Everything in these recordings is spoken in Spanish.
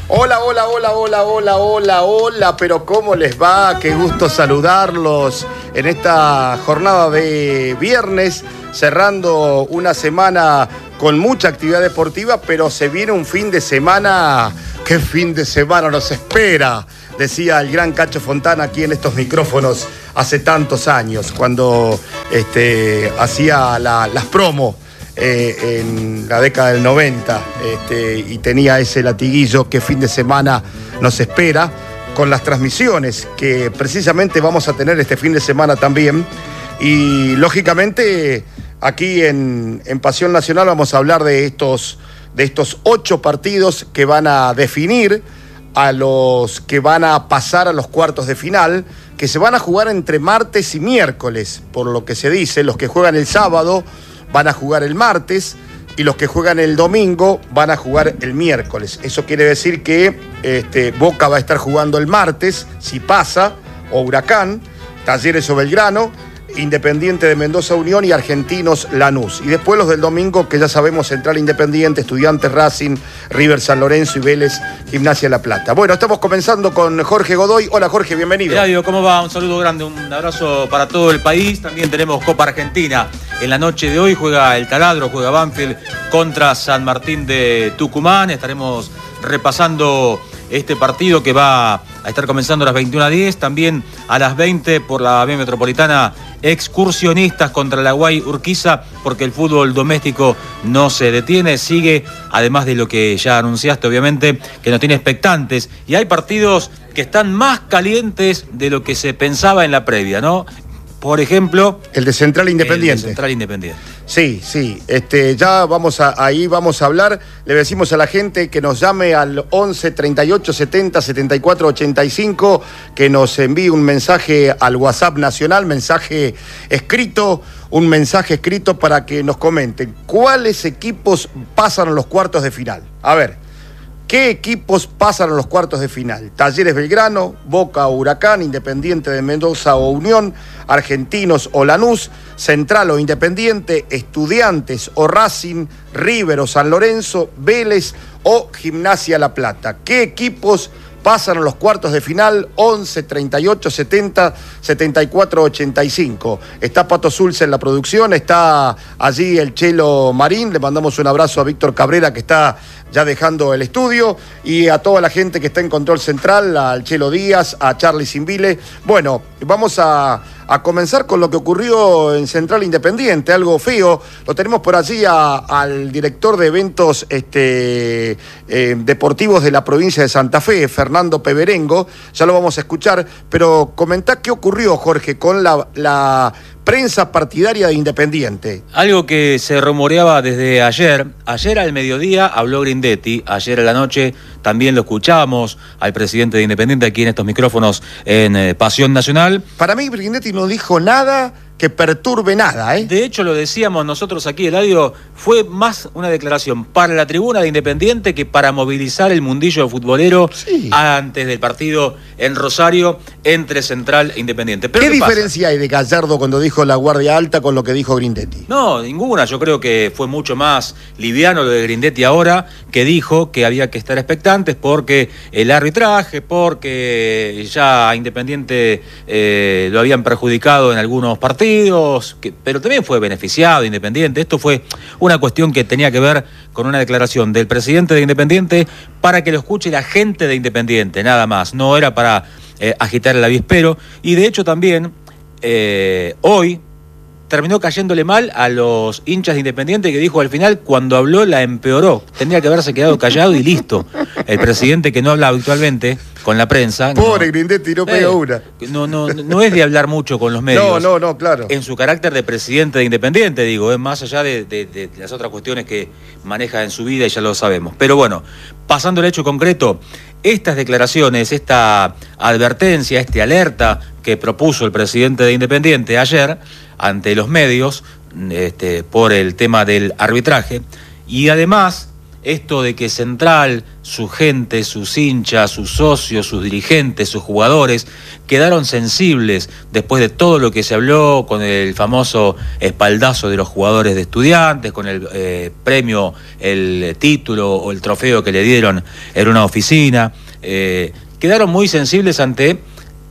Hola, hola, hola, hola, hola, hola, hola, pero ¿cómo les va? Qué gusto saludarlos en esta jornada de viernes, cerrando una semana con mucha actividad deportiva, pero se viene un fin de semana. ¿Qué fin de semana nos espera? Decía el gran Cacho Fontana aquí en estos micrófonos hace tantos años, cuando hacía las promos. En la década del 90 y tenía ese latiguillo que fin de semana nos espera con las transmisiones que precisamente vamos a tener este fin de semana también, y lógicamente aquí en Pasión Nacional vamos a hablar de estos 8 partidos que van a definir a los que van a pasar a los cuartos de final, que se van a jugar entre martes y miércoles, por lo que se dice. Los que juegan el sábado van a jugar el martes y los que juegan el domingo van a jugar el miércoles. Eso quiere decir que Boca va a estar jugando el martes, si pasa, o Huracán, Talleres o Belgrano, Independiente de Mendoza Unión y Argentinos Lanús. Y después los del domingo, que ya sabemos, Central Independiente, Estudiantes Racing, River San Lorenzo y Vélez Gimnasia La Plata. Bueno, estamos comenzando con Jorge Godoy. Hola Jorge, bienvenido. Eladio, ¿cómo va? Un saludo grande, un abrazo para todo el país. También tenemos Copa Argentina. En la noche de hoy juega el Taladro, juega Banfield contra San Martín de Tucumán. Estaremos repasando este partido que va a estar comenzando a las 21:10. También a las 20 por la vía metropolitana, Excursionistas contra la Guay Urquiza, porque el fútbol doméstico no se detiene, sigue, además de lo que ya anunciaste, obviamente, que nos tiene expectantes. Y hay partidos que están más calientes de lo que se pensaba en la previa, ¿no? Por ejemplo, el de Central Independiente. El de Central Independiente. Sí. Ya vamos a hablar. Le decimos a la gente que nos llame al 11 38 70 74 85, que nos envíe un mensaje al WhatsApp nacional, un mensaje escrito para que nos comenten cuáles equipos pasan a los cuartos de final. A ver, ¿qué equipos pasan a los cuartos de final? Talleres Belgrano, Boca o Huracán, Independiente de Mendoza o Unión, Argentinos o Lanús, Central o Independiente, Estudiantes o Racing, River o San Lorenzo, Vélez o Gimnasia La Plata. ¿Qué equipos pasan a los cuartos de final? 11 38 70 74 85. Está Pato Zulce en la producción, está allí el Chelo Marín. Le mandamos un abrazo a Víctor Cabrera, que está ya dejando el estudio, y a toda la gente que está en control central, al Chelo Díaz, a Charlie Simbile. Bueno, vamos a comenzar con lo que ocurrió en Central Independiente, algo feo. Lo tenemos por allí al director de eventos deportivos de la provincia de Santa Fe, Fernando Peberengo. Ya lo vamos a escuchar, pero comentá qué ocurrió, Jorge, con la prensa partidaria de Independiente. Algo que se rumoreaba desde ayer. Ayer al mediodía habló Grindetti, ayer a la noche también lo escuchábamos al presidente de Independiente aquí en estos micrófonos en Pasión Nacional. Para mí Grindetti no dijo nada que perturbe nada, ¿eh? De hecho, lo decíamos nosotros aquí, Eladio, fue más una declaración para la tribuna de Independiente que para movilizar el mundillo futbolero antes del partido en Rosario entre Central e Independiente. Pero ¿qué diferencia hay de Gallardo cuando dijo la guardia alta con lo que dijo Grindetti? No, ninguna. Yo creo que fue mucho más liviano lo de Grindetti ahora, que dijo que había que estar expectantes porque el arbitraje, porque ya a Independiente lo habían perjudicado en algunos partidos, pero también fue beneficiado Independiente. Esto fue una cuestión que tenía que ver con una declaración del presidente de Independiente para que lo escuche la gente de Independiente, nada más. No era para agitar el avispero. Y de hecho también hoy terminó cayéndole mal a los hinchas de Independiente, que dijo al final, cuando habló la empeoró. Tendría que haberse quedado callado y listo. El presidente, que no habla habitualmente con la prensa. Pobre Grindetti, no pega una. No es de hablar mucho con los medios. No, claro. En su carácter de presidente de Independiente, digo, más allá de las otras cuestiones que maneja en su vida, y ya lo sabemos. Pero bueno, pasando al hecho concreto, estas declaraciones, esta advertencia, esta alerta que propuso el presidente de Independiente ayer ante los medios por el tema del arbitraje, y además esto de que Central, su gente, sus hinchas, sus socios, sus dirigentes, sus jugadores, quedaron sensibles después de todo lo que se habló con el famoso espaldazo de los jugadores de Estudiantes, con el premio, el título o el trofeo que le dieron en una oficina. Quedaron muy sensibles ante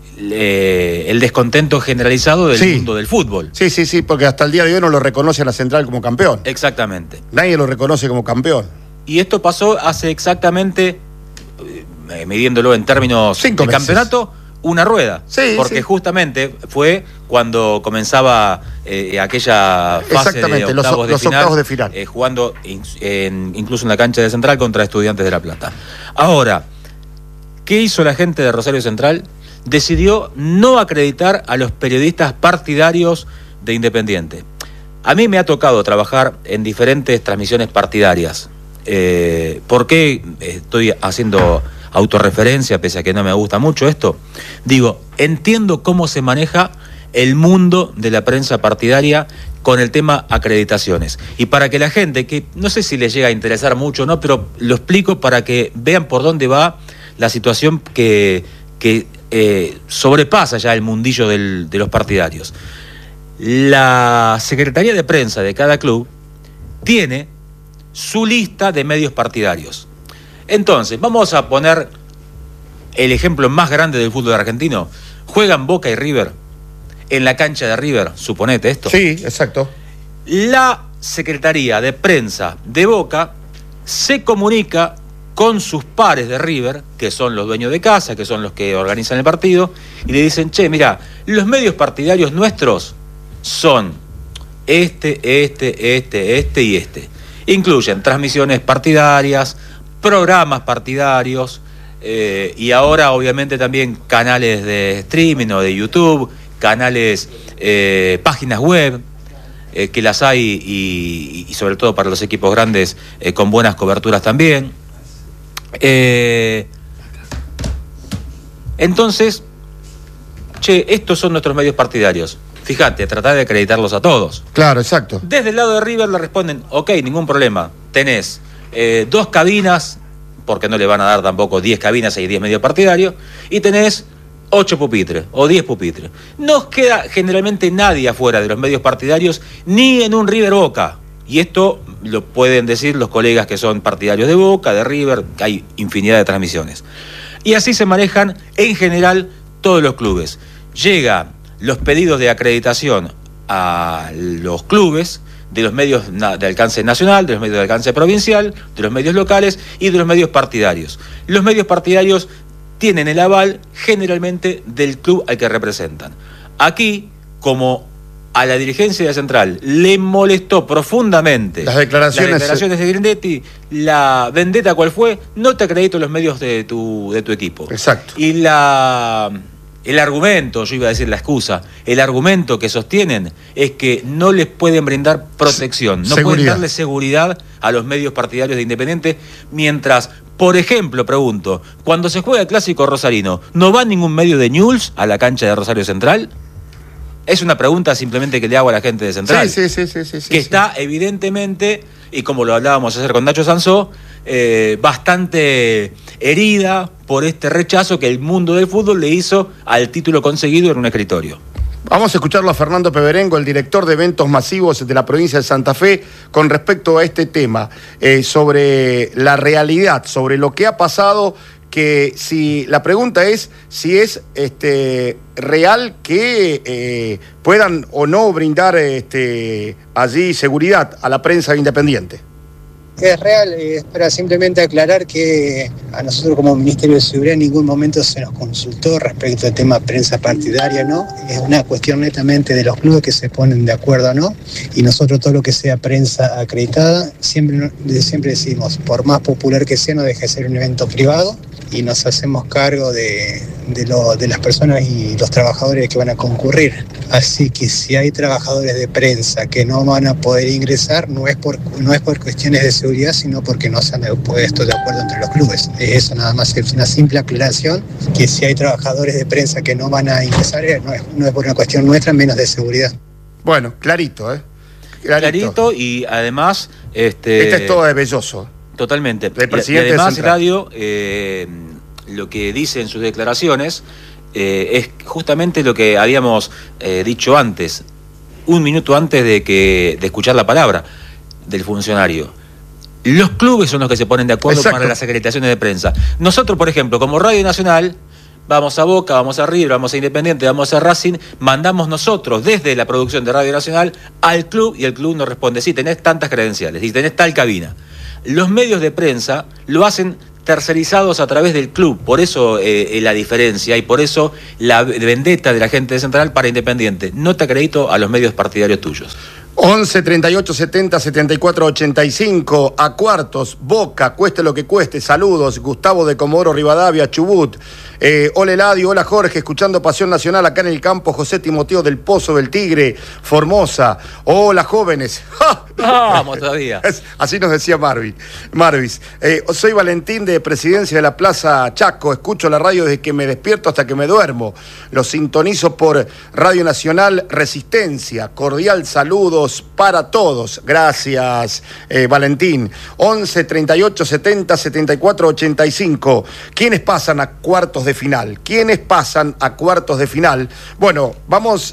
el descontento generalizado del mundo del fútbol. Sí, porque hasta el día de hoy no lo reconoce a la Central como campeón. Exactamente. Nadie lo reconoce como campeón. Y esto pasó hace exactamente, midiéndolo en términos 5 de meses. Campeonato, una rueda. Porque justamente fue cuando comenzaba aquella fase de octavos de final. Jugando incluso en la cancha de Central contra Estudiantes de La Plata. Ahora, ¿qué hizo la gente de Rosario Central? Decidió no acreditar a los periodistas partidarios de Independiente. A mí me ha tocado trabajar en diferentes transmisiones partidarias. ¿Por qué estoy haciendo autorreferencia, pese a que no me gusta mucho esto? Digo, entiendo cómo se maneja el mundo de la prensa partidaria con el tema acreditaciones. Y para que la gente, que no sé si les llega a interesar mucho o no, pero lo explico para que vean por dónde va la situación que sobrepasa ya el mundillo de los partidarios. La Secretaría de Prensa de cada club tiene su lista de medios partidarios. Entonces, vamos a poner el ejemplo más grande del fútbol argentino. Juegan Boca y River en la cancha de River, suponete esto. Sí, exacto. La Secretaría de Prensa de Boca se comunica con sus pares de River, que son los dueños de casa, que son los que organizan el partido, y le dicen, che, mira, los medios partidarios nuestros son este y este. Incluyen transmisiones partidarias, programas partidarios, y ahora obviamente también canales de streaming o de YouTube, canales, páginas web, que las hay, y sobre todo para los equipos grandes, con buenas coberturas también. Entonces, estos son nuestros medios partidarios. Fíjate, tratar de acreditarlos a todos. Claro, exacto. Desde el lado de River le responden, ok, ningún problema. Tenés 2 cabinas, porque no le van a dar tampoco 10 cabinas y 10 medios partidarios, y tenés 8 pupitres o 10 pupitres. No queda generalmente nadie afuera de los medios partidarios, ni en un River Boca. Y esto lo pueden decir los colegas que son partidarios de Boca, de River, que hay infinidad de transmisiones. Y así se manejan en general todos los clubes. Llegan los pedidos de acreditación a los clubes de los medios de alcance nacional, de los medios de alcance provincial, de los medios locales y de los medios partidarios. Los medios partidarios tienen el aval generalmente del club al que representan. Aquí, como a la dirigencia de Central le molestó profundamente las declaraciones de Grindetti, la vendetta cuál fue, no te acredito los medios de tu equipo. Exacto. Y el argumento, yo iba a decir la excusa, el argumento que sostienen es que no les pueden brindar protección, no pueden darle seguridad a los medios partidarios de Independiente, mientras, por ejemplo, pregunto, cuando se juega el clásico rosarino, ¿no va ningún medio de News a la cancha de Rosario Central? Es una pregunta simplemente que le hago a la gente de Central. Sí, que está evidentemente, y como lo hablábamos ayer con Nacho Sansó, bastante herida por este rechazo que el mundo del fútbol le hizo al título conseguido en un escritorio. Vamos a escucharlo a Fernando Peberengo, el director de eventos masivos de la provincia de Santa Fe, con respecto a este tema, sobre la realidad, sobre lo que ha pasado, que si la pregunta es si es real que puedan o no brindar allí seguridad a la prensa independiente. Es real, es para simplemente aclarar que a nosotros como Ministerio de Seguridad en ningún momento se nos consultó respecto al tema prensa partidaria, ¿no? Es una cuestión netamente de los clubes que se ponen de acuerdo, ¿no? Y nosotros todo lo que sea prensa acreditada, siempre decimos, por más popular que sea, no deja de ser un evento privado y nos hacemos cargo de las personas y los trabajadores que van a concurrir. Así que si hay trabajadores de prensa que no van a poder ingresar, no es por cuestiones de seguridad, sino porque no se han puesto de acuerdo entre los clubes. Eso nada más es una simple aclaración, que si hay trabajadores de prensa que no van a ingresar, no es por una cuestión nuestra, menos de seguridad. Bueno, clarito, Clarito, y además... Esta es toda de Belloso. Totalmente. del presidente y además, de Central. Radio, lo que dice en sus declaraciones es justamente lo que habíamos dicho antes, un minuto antes de escuchar la palabra del funcionario. Los clubes son los que se ponen de acuerdo para las acreditaciones de prensa. Nosotros, por ejemplo, como Radio Nacional, vamos a Boca, vamos a River, vamos a Independiente, vamos a Racing, mandamos nosotros desde la producción de Radio Nacional al club y el club nos responde, sí, tenés tantas credenciales, sí, tenés tal cabina. Los medios de prensa lo hacen tercerizados a través del club, por eso la diferencia y por eso la vendetta de la gente de Central para Independiente. No te acredito a los medios partidarios tuyos. 11 38 70 74 85 a cuartos, Boca, cueste lo que cueste. Saludos, Gustavo de Comodoro Rivadavia, Chubut. Hola Eladio, hola Jorge, escuchando Pasión Nacional acá en el campo. José Timoteo del Pozo del Tigre, Formosa. Hola jóvenes. Vamos todavía. Así nos decía Marvis. Soy Valentín de Presidencia de la Plaza Chaco. Escucho la radio desde que me despierto hasta que me duermo. Los sintonizo por Radio Nacional Resistencia. Cordial saludos para todos. Gracias, Valentín. 11 38 70 74 85. ¿Quiénes pasan a cuartos de final? ¿Quiénes pasan a cuartos de final? Bueno, vamos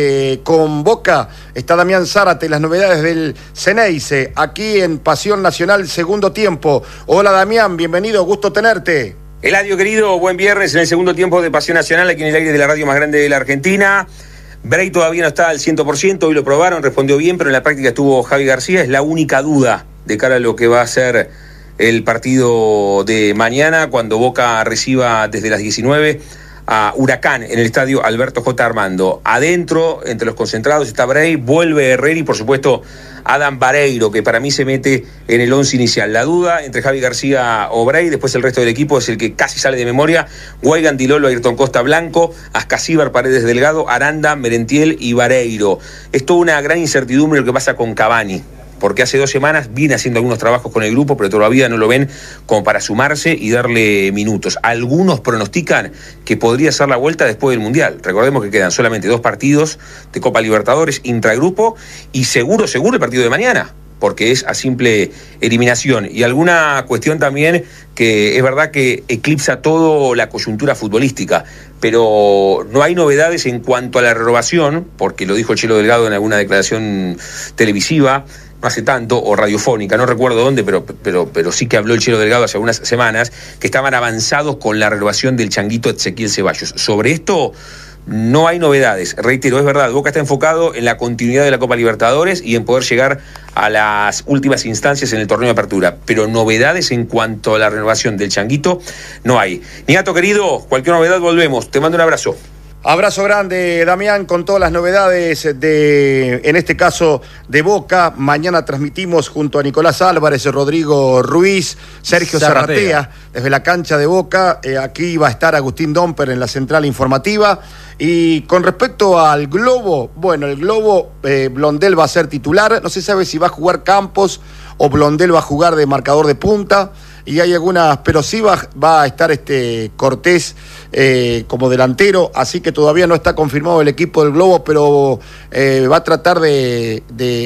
con Boca. Está Damián Zárate, las novedades del Ceneice, aquí en Pasión Nacional, segundo tiempo. Hola Damián, bienvenido, gusto tenerte. Eladio querido, buen viernes en el segundo tiempo de Pasión Nacional, aquí en el aire de la radio más grande de la Argentina. Bray todavía no está al 100%, hoy lo probaron, respondió bien, pero en la práctica estuvo Javi García, es la única duda de cara a lo que va a ser el partido de mañana, cuando Boca reciba desde las 19 a Huracán en el estadio Alberto J. Armando. Adentro, entre los concentrados, está Bray, vuelve Herrera y por supuesto Adam Vareiro, que para mí se mete en el 11 inicial. La duda entre Javi García o Bray, después el resto del equipo es el que casi sale de memoria: Guaygan, Dilolo, Ayrton Costa, Blanco, Ascasíbar, Paredes Delgado, Aranda, Merentiel y Vareiro. Es toda una gran incertidumbre lo que pasa con Cavani, porque hace 2 semanas viene haciendo algunos trabajos con el grupo, pero todavía no lo ven como para sumarse y darle minutos. Algunos pronostican que podría ser la vuelta después del Mundial. Recordemos que quedan solamente 2 partidos de Copa Libertadores intragrupo y seguro el partido de mañana, porque es a simple eliminación. Y alguna cuestión también que es verdad que eclipsa todo la coyuntura futbolística, pero no hay novedades en cuanto a la renovación, porque lo dijo el Chelo Delgado en alguna declaración televisiva, no hace tanto, o radiofónica, no recuerdo dónde, pero sí que habló el Chelo Delgado hace algunas semanas, que estaban avanzados con la renovación del changuito Ezequiel Ceballos. Sobre esto no hay novedades, reitero, es verdad, Boca está enfocado en la continuidad de la Copa Libertadores y en poder llegar a las últimas instancias en el torneo de apertura, pero novedades en cuanto a la renovación del changuito no hay. Niato querido, cualquier novedad volvemos, te mando un abrazo. Abrazo grande, Damián, con todas las novedades en este caso, de Boca. Mañana transmitimos junto a Nicolás Álvarez, Rodrigo Ruiz, Sergio Zarratea, desde la cancha de Boca. Aquí va a estar Agustín Domper en la central informativa. Y con respecto al Globo, bueno, el Globo, Blondel va a ser titular. No se sabe si va a jugar Campos o Blondel va a jugar de marcador de punta. Y hay algunas, pero sí va a estar Cortés como delantero, así que todavía no está confirmado el equipo del Globo, pero va a tratar de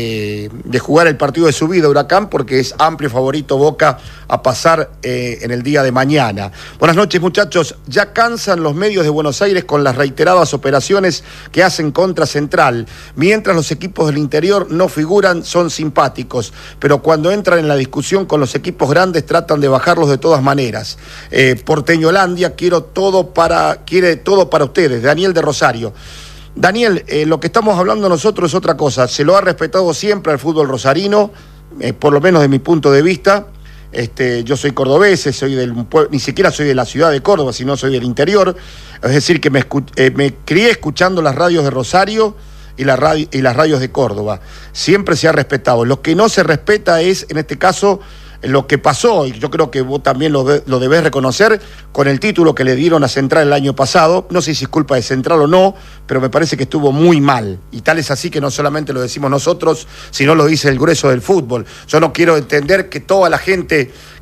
jugar el partido de su vida Huracán, porque es amplio favorito Boca a pasar en el día de mañana. Buenas noches, muchachos. Ya cansan los medios de Buenos Aires con las reiteradas operaciones que hacen contra Central. Mientras los equipos del interior no figuran, son simpáticos, pero cuando entran en la discusión con los equipos grandes tratan de bajarlos de todas maneras. Porteñolandia quiere todo para ustedes. Daniel de Rosario. Daniel, lo que estamos hablando nosotros es otra cosa. Se lo ha respetado siempre al fútbol rosarino, por lo menos de mi punto de vista. Yo soy cordobés, ni siquiera soy de la ciudad de Córdoba, sino soy del interior. Es decir, que me crié escuchando las radios de Rosario y las radios de Córdoba. Siempre se ha respetado. Lo que no se respeta es, en este caso, lo que pasó, y yo creo que vos también lo debés reconocer, con el título que le dieron a Central el año pasado. No sé si es culpa de Central o no, pero me parece que estuvo muy mal. Y tal es así que no solamente lo decimos nosotros, sino lo dice el grueso del fútbol. Yo no quiero entender que toda la gente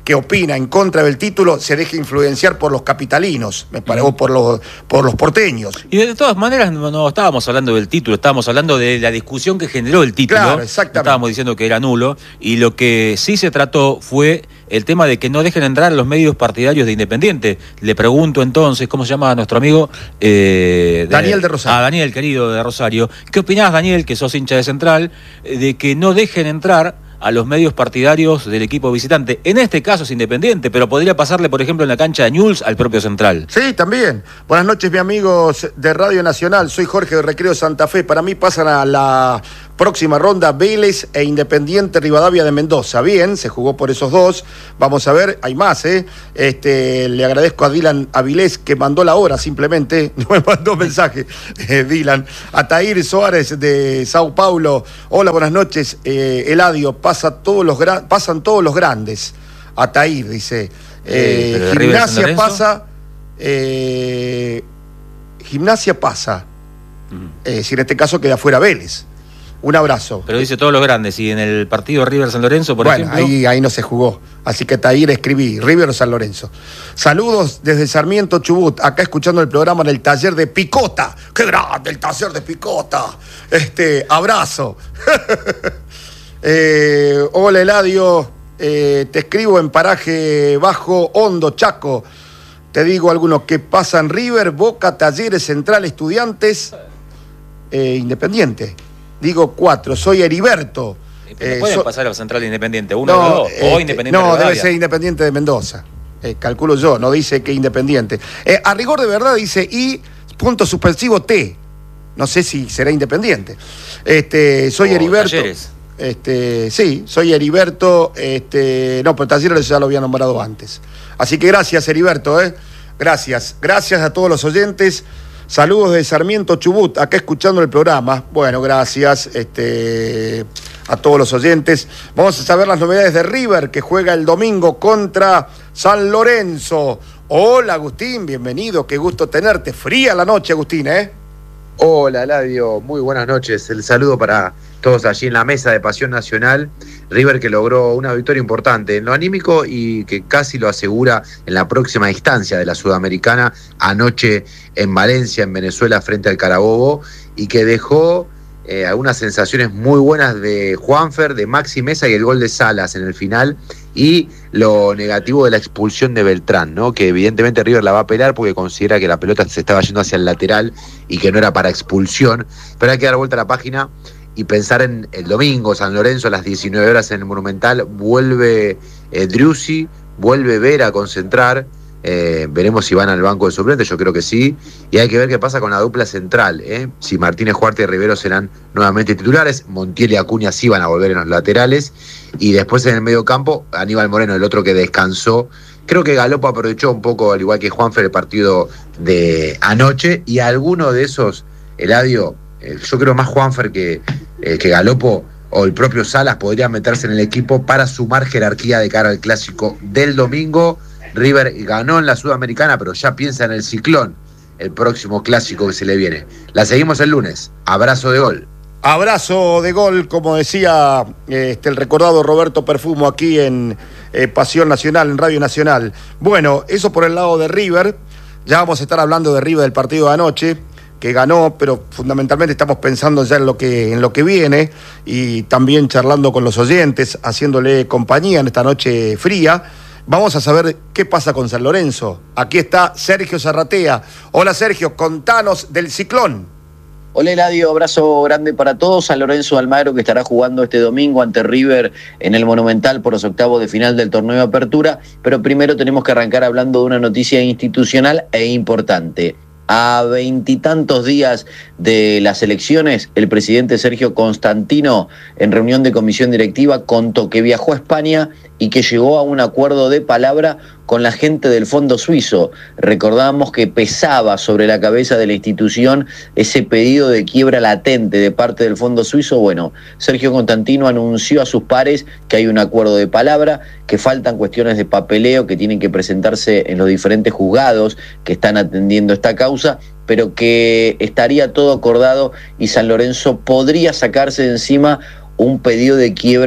que opina en contra del título se deje influenciar por los capitalinos, me parece, o por los porteños. Y de todas maneras no estábamos hablando del título, estábamos hablando de la discusión que generó el título. Claro, exactamente. No estábamos diciendo que era nulo, y lo que sí se trató fue el tema de que no dejen entrar a los medios partidarios de Independiente. Le pregunto entonces, ¿cómo se llama nuestro amigo? Daniel de Rosario. Daniel, querido de Rosario. ¿Qué opinás, Daniel, que sos hincha de Central, de que no dejen entrar a los medios partidarios del equipo visitante? En este caso es Independiente, pero podría pasarle, por ejemplo, en la cancha de Newell's al propio Central. Sí, también. Buenas noches, mis amigos de Radio Nacional. Soy Jorge de Recreo Santa Fe. Para mí pasan a la próxima ronda Vélez e Independiente Rivadavia de Mendoza. Bien, se jugó por esos dos. Vamos a ver, hay más, ¿eh? Le agradezco a Dylan Avilés, que mandó la hora simplemente. No me mandó mensaje, Dylan. A Tair Suárez de Sao Paulo. Hola, buenas noches. Eladio, pasan todos los grandes. A Tair, dice. Gimnasia pasa. Gimnasia pasa. Si en este caso queda fuera Vélez. Un abrazo. Pero dice todos los grandes, y en el partido River-San Lorenzo, por ejemplo... Bueno, ahí no se jugó. Así que Tair escribí, River o San Lorenzo. Saludos desde Sarmiento, Chubut, acá escuchando el programa en el taller de Picota. ¡Qué grande el taller de Picota! Abrazo. Hola, Eladio. Te escribo en paraje bajo, Hondo, Chaco. Te digo algunos que pasan: River, Boca, Talleres, Central, Estudiantes, Independiente. Digo 4, soy Heriberto. No pueden pasar a Central Independiente, uno o dos, o Independiente no, de debe ser Independiente de Mendoza. Calculo yo, no dice que Independiente. A rigor de verdad dice I, punto suspensivo T. No sé si será Independiente. Soy Heriberto. Talleres. Sí, soy Heriberto. No, pero Talleres ya lo había nombrado antes. Así que gracias, Heriberto, Gracias. Gracias a todos los oyentes. Saludos de Sarmiento, Chubut, acá escuchando el programa. Bueno, gracias a todos los oyentes. Vamos a saber las novedades de River, que juega el domingo contra San Lorenzo. Hola, Agustín, bienvenido, qué gusto tenerte. Fría la noche, Agustín, Hola, Eladio, muy buenas noches. El saludo para todos allí en la mesa de Pasión Nacional. River, que logró una victoria importante en lo anímico y que casi lo asegura en la próxima instancia de la Sudamericana, anoche en Valencia, en Venezuela, frente al Carabobo, y que dejó algunas sensaciones muy buenas de Juanfer, de Maxi Mesa y el gol de Salas en el final, y lo negativo de la expulsión de Beltrán, ¿no? Que evidentemente River la va a apelar porque considera que la pelota se estaba yendo hacia el lateral y que no era para expulsión, pero hay que dar vuelta a la página y pensar en el domingo, San Lorenzo a las 19 horas en el Monumental. Vuelve Driussi, vuelve Vera a concentrar. Veremos si van al banco de suplentes, yo creo que sí, y hay que ver qué pasa con la dupla central, si Martínez Huarte y Rivero serán nuevamente titulares. Montiel y Acuña sí van a volver en los laterales, y después en el medio campo Aníbal Moreno, el otro que descansó. Creo que Galopo aprovechó un poco, al igual que Juanfer, el partido de anoche, y alguno de esos, Eladio, yo creo más Juanfer que Galopo o el propio Salas podría meterse en el equipo para sumar jerarquía de cara al clásico del domingo. River ganó en la Sudamericana, pero ya piensa en el Ciclón, el próximo clásico que se le viene. La seguimos el lunes. Abrazo de gol. Abrazo de gol, como decía el recordado Roberto Perfumo aquí en Pasión Nacional, en Radio Nacional. Bueno, eso por el lado de River. Ya vamos a estar hablando de River del partido de anoche, que ganó, pero fundamentalmente estamos pensando ya en lo que viene, y también charlando con los oyentes, haciéndole compañía en esta noche fría. Vamos a saber qué pasa con San Lorenzo. Aquí está Sergio Zarratea. Hola, Sergio, contanos del Ciclón. Hola, Eladio, abrazo grande para todos. San Lorenzo de Almagro, que estará jugando este domingo ante River en el Monumental por los octavos de final del torneo de apertura. Pero primero tenemos que arrancar hablando de una noticia institucional e importante. A 20 y tantos días de las elecciones, el presidente Sergio Constantino, en reunión de comisión directiva, contó que viajó a España y que llegó a un acuerdo de palabra con la gente del Fondo Suizo. Recordamos que pesaba sobre la cabeza de la institución ese pedido de quiebra latente de parte del Fondo Suizo. Bueno, Sergio Constantino anunció a sus pares que hay un acuerdo de palabra, que faltan cuestiones de papeleo que tienen que presentarse en los diferentes juzgados que están atendiendo esta causa, pero que estaría todo acordado y San Lorenzo podría sacarse de encima un pedido de quiebra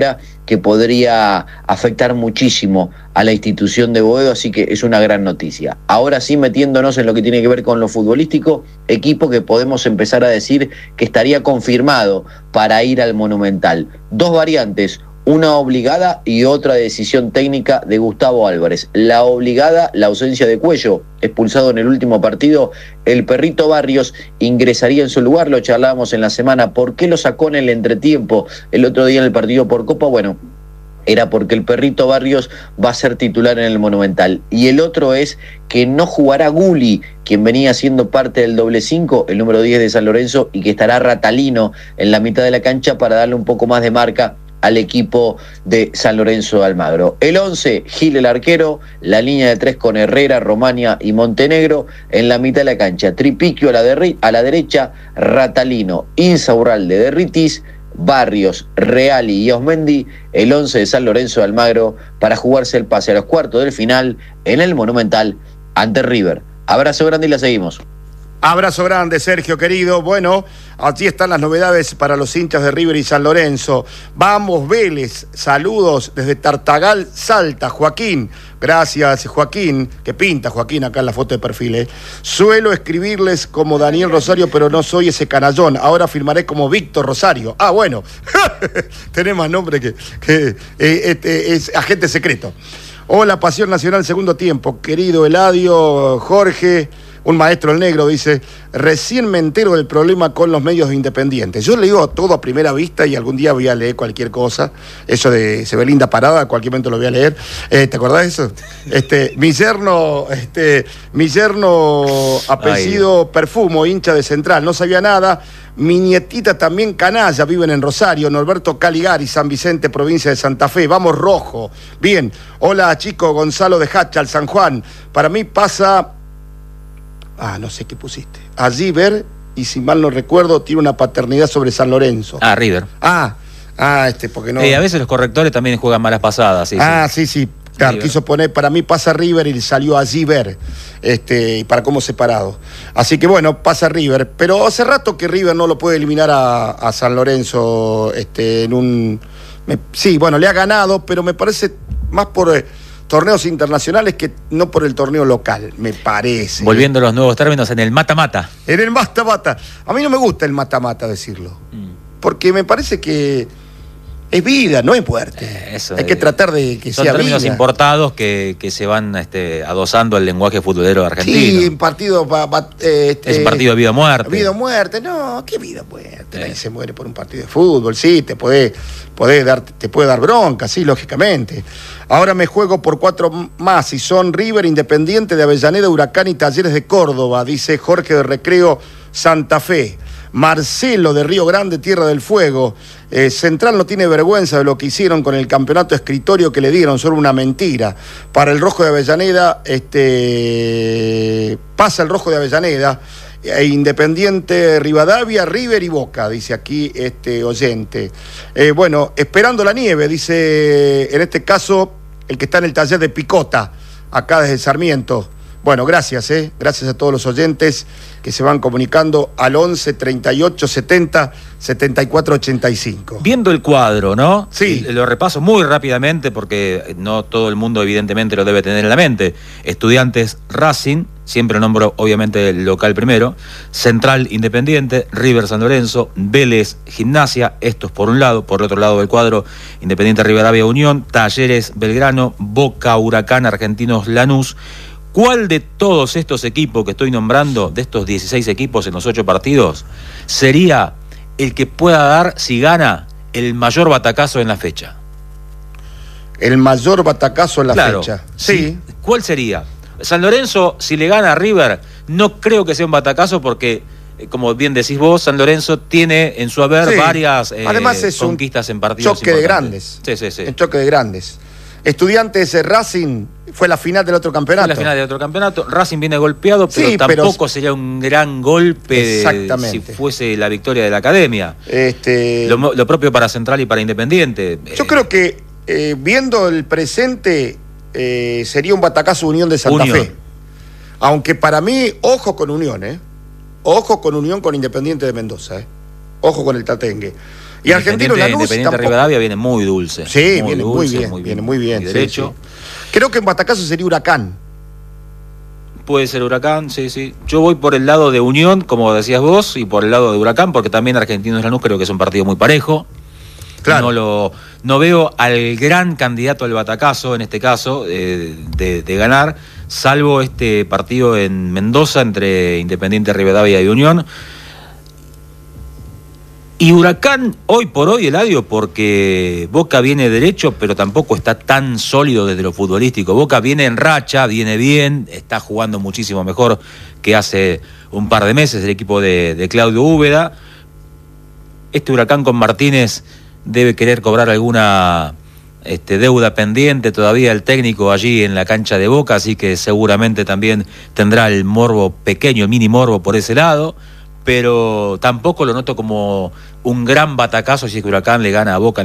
que podría afectar muchísimo a la institución de Boedo, así que es una gran noticia. Ahora sí, metiéndonos en lo que tiene que ver con lo futbolístico, equipo que podemos empezar a decir que estaría confirmado para ir al Monumental. Dos variantes, una obligada y otra decisión técnica de Gustavo Álvarez. La obligada, la ausencia de Cuello, expulsado en el último partido. El Perrito Barrios ingresaría en su lugar, lo charlábamos en la semana. ¿Por qué lo sacó en el entretiempo el otro día en el partido por Copa? Bueno, era porque el Perrito Barrios va a ser titular en el Monumental. Y el otro es que no jugará Gulli, quien venía siendo parte del doble 5, el número 10 de San Lorenzo, y que estará Ratalino en la mitad de la cancha para darle un poco más de marca al equipo de San Lorenzo de Almagro. El 11, Gil el arquero, la línea de 3 con Herrera, Romania y Montenegro, en la mitad de la cancha, Tripiquio a la derecha, Ratalino, Insaurralde de Ritis, Barrios, Reali y Osmendi, el 11 de San Lorenzo de Almagro, para jugarse el pase a los cuartos del final en el Monumental ante River. Abrazo grande y la seguimos. Abrazo grande, Sergio, querido. Bueno, allí están las novedades para los hinchas de River y San Lorenzo. Vamos, Vélez. Saludos desde Tartagal, Salta. Joaquín. Gracias, Joaquín. Que pinta Joaquín acá en la foto de perfil. Suelo escribirles como Daniel Rosario, pero no soy ese canallón. Ahora firmaré como Víctor Rosario. Ah, bueno. Tenés más nombre que es agente secreto. Hola, Pasión Nacional, segundo tiempo. Querido Eladio, Jorge... Un maestro el negro dice, recién me entero del problema con los medios independientes. Yo leo todo a primera vista y algún día voy a leer cualquier cosa. Eso de Sebelinda Parada, a cualquier momento lo voy a leer. ¿Te acordás de eso? Mi yerno apellido Perfumo, hincha de Central, no sabía nada. Mi nietita también canalla, viven en Rosario. Norberto Caligari, San Vicente, provincia de Santa Fe. Vamos rojo. Bien. Hola, chico, Gonzalo de Hachal, San Juan. Para mí pasa... no sé qué pusiste. Allí ver, y si mal no recuerdo, tiene una paternidad sobre San Lorenzo. River. Porque no... a veces los correctores también juegan malas pasadas. Sí. Claro, quiso poner, para mí pasa River y salió allí ver, y para cómo separado. Así que bueno, pasa River. Pero hace rato que River no lo puede eliminar a San Lorenzo en un... Sí, bueno, le ha ganado, pero me parece más por... torneos internacionales que no por el torneo local, me parece. Volviendo a los nuevos términos, en el mata-mata. En el mata-mata. A mí no me gusta el mata-mata decirlo. Porque me parece que es vida, no es muerte. Hay que tratar de que sea vida. Son términos importados que se van adosando al lenguaje futbolero argentino. Sí, un partido... es un partido de vida o muerte. Vida o muerte, no, ¿qué vida o muerte? Nadie se muere por un partido de fútbol, sí, te puede dar bronca, sí, lógicamente. Ahora me juego por 4 más y son River, Independiente de Avellaneda, Huracán y Talleres de Córdoba, dice Jorge de Recreo Santa Fe. Marcelo de Río Grande, Tierra del Fuego. Central no tiene vergüenza de lo que hicieron con el campeonato escritorio que le dieron, solo una mentira. Para el Rojo de Avellaneda, pasa el Rojo de Avellaneda, Independiente, Rivadavia, River y Boca, dice aquí oyente. Bueno, esperando la nieve, dice en este caso el que está en el taller de Picota, acá desde Sarmiento. Bueno, gracias, gracias a todos los oyentes que se van comunicando al 11 38 70 74 85. Viendo el cuadro, ¿no? Sí. Lo repaso muy rápidamente porque no todo el mundo evidentemente lo debe tener en la mente. Estudiantes, Racing, siempre nombro obviamente el local primero, Central, Independiente, River, San Lorenzo, Vélez, Gimnasia, estos por un lado, por otro lado del cuadro, Independiente, Rivadavia, Unión, Talleres, Belgrano, Boca, Huracán, Argentinos, Lanús. ¿Cuál de todos estos equipos que estoy nombrando, de estos 16 equipos en los 8 partidos, sería el que pueda dar, si gana, el mayor batacazo en la fecha? El mayor batacazo en la fecha. Sí. ¿Cuál sería? San Lorenzo, si le gana a River, no creo que sea un batacazo porque, como bien decís vos, San Lorenzo tiene en su haber varias además es conquistas en partidos choque importantes. De grandes. Sí. Un choque de grandes. Estudiantes Racing fue la final del otro campeonato. Fue la final del otro campeonato. Racing viene golpeado, pero tampoco sería un gran golpe si fuese la victoria de la Academia. Lo propio para Central y para Independiente. Yo creo que viendo el presente sería un batacazo Unión de Santa Fe. Aunque para mí, ojo con Unión, Ojo con Unión con Independiente de Mendoza, Ojo con el Tatengue. Y Argentino Lanús Independiente tampoco. Rivadavia viene muy dulce. Sí, muy viene dulce, muy bien. muy Sí, derecho. sí. Creo que en batacazo sería Huracán. Puede ser Huracán, sí. Yo voy por el lado de Unión, como decías vos, y por el lado de Huracán, porque también Argentinos Lanús creo que es un partido muy parejo. Claro. No veo al gran candidato al batacazo, en este caso, de ganar, salvo este partido en Mendoza entre Independiente Rivadavia y Unión. Y Huracán, hoy por hoy, Eladio, porque Boca viene derecho, pero tampoco está tan sólido desde lo futbolístico. Boca viene en racha, viene bien, está jugando muchísimo mejor que hace un par de meses el equipo de Claudio Úbeda. Este Huracán con Martínez debe querer cobrar alguna deuda pendiente todavía el técnico allí en la cancha de Boca, así que seguramente también tendrá el morbo pequeño, el mini morbo por ese lado. Pero tampoco lo noto como un gran batacazo si es que Huracán le gana a Boca